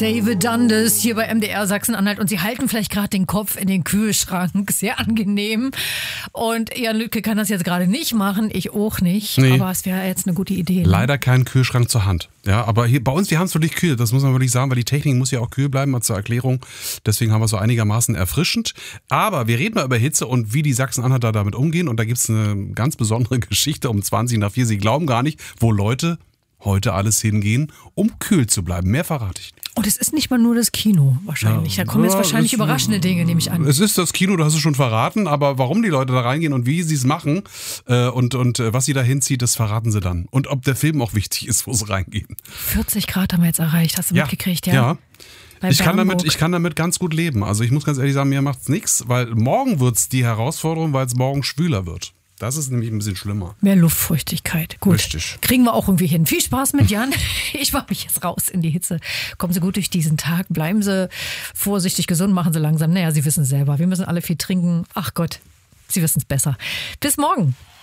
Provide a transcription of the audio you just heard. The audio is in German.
David Dundas hier bei MDR Sachsen-Anhalt und Sie halten vielleicht gerade den Kopf in den Kühlschrank. Sehr angenehm. Und Jan Lütke kann das jetzt gerade nicht machen, ich auch nicht. Nee. Aber es wäre jetzt eine gute Idee. Ne? Leider keinen Kühlschrank zur Hand. Ja, aber hier bei uns, wir haben es wirklich kühl. Das muss man wirklich sagen, weil die Technik muss ja auch kühl bleiben, mal zur Erklärung. Deswegen haben wir es so einigermaßen erfrischend. Aber wir reden mal über Hitze und wie die Sachsen-Anhalter damit umgehen. Und da gibt es eine ganz besondere Geschichte um 20 nach 4. Sie glauben gar nicht, wo Leute heute alles hingehen, um kühl zu bleiben. Mehr verrate ich nicht. Und es ist nicht mal nur das Kino wahrscheinlich. Da kommen jetzt wahrscheinlich überraschende Dinge, nehme ich an. Es ist das Kino, du hast es schon verraten, aber warum die Leute da reingehen und wie sie es machen und was sie da hinzieht, das verraten sie dann. Und ob der Film auch wichtig ist, wo sie reingehen. 40 Grad haben wir jetzt erreicht, hast du mitgekriegt, ja? Ja. Ich kann damit ganz gut leben. Also ich muss ganz ehrlich sagen, mir macht's nichts, weil morgen wird's die Herausforderung, weil es morgen schwüler wird. Das ist nämlich ein bisschen schlimmer. Mehr Luftfeuchtigkeit. Gut. Richtig. Kriegen wir auch irgendwie hin. Viel Spaß mit Jan. Ich mache mich jetzt raus in die Hitze. Kommen Sie gut durch diesen Tag. Bleiben Sie vorsichtig gesund. Machen Sie langsam. Naja, Sie wissen es selber. Wir müssen alle viel trinken. Ach Gott, Sie wissen es besser. Bis morgen.